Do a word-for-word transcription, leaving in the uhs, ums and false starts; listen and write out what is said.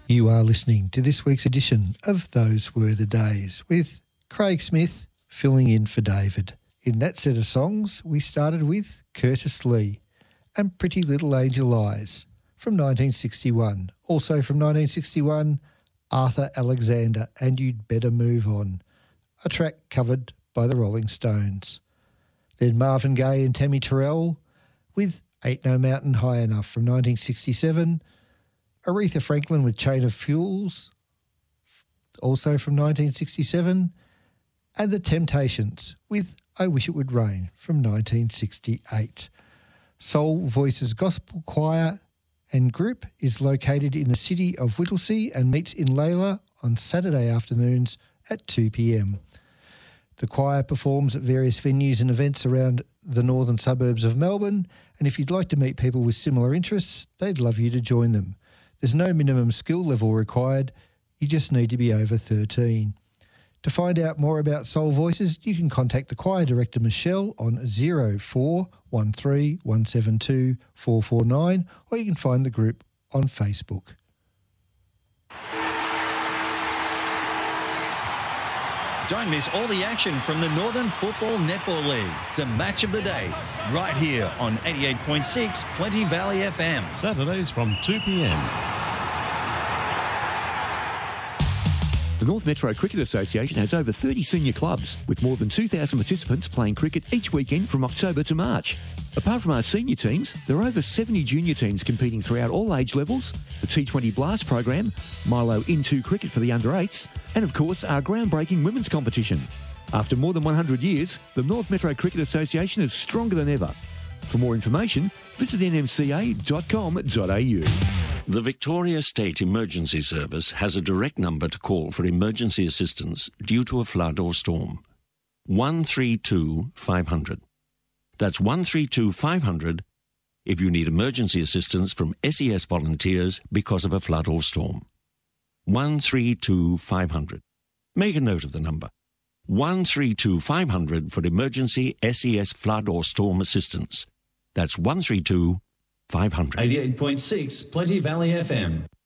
You are listening to this week's edition of Those Were the Days with Craig Smith filling in for David. In that set of songs, we started with Curtis Lee and Pretty Little Angel Eyes from nineteen sixty-one. Also from nineteen sixty-one, Arthur Alexander and You'd Better Move On, a track covered by the Rolling Stones. Then Marvin Gaye and Tammy Terrell with Ain't No Mountain High Enough from nineteen sixty-seven, Aretha Franklin with Chain of Fuels, also from nineteen sixty-seven, and The Temptations with I Wish It Would Rain from nineteen sixty-eight. Soul Voices Gospel Choir and Group is located in the city of Whittlesea and meets in Layla on Saturday afternoons at two p m. The choir performs at various venues and events around the northern suburbs of Melbourne, and if you'd like to meet people with similar interests, they'd love you to join them. There's no minimum skill level required, you just need to be over thirteen. To find out more about Soul Voices, you can contact the choir director Michelle on zero four one three one seven two four four nine, or you can find the group on Facebook. Don't miss all the action from the Northern Football Netball League. The match of the day, right here on eighty-eight point six Plenty Valley F M. Saturdays from two p m. The North Metro Cricket Association has over thirty senior clubs, with more than two thousand participants playing cricket each weekend from October to March. Apart from our senior teams, there are over seventy junior teams competing throughout all age levels, the T twenty Blast program, Milo In two cricket for the under eights, and of course our groundbreaking women's competition. After more than one hundred years, the North Metro Cricket Association is stronger than ever. For more information, visit n m c a dot com dot a u. The Victoria State Emergency Service has a direct number to call for emergency assistance due to a flood or storm. one three two five hundred. That's one three two five hundred if you need emergency assistance from S E S volunteers because of a flood or storm. one three two five hundred. Make a note of the number. one three two five hundred for emergency S E S flood or storm assistance. That's one three two five hundred. eighty-eight point six Plenty Valley F M.